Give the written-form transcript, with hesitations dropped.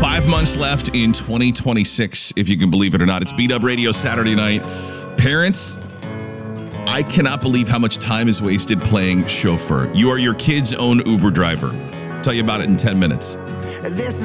5 months left in 2026, if you can believe it or not. It's Beat Up Radio Saturday night. Parents, I cannot believe how much time is wasted playing chauffeur. You are your kid's own Uber driver. I'll tell you about it in 10 minutes.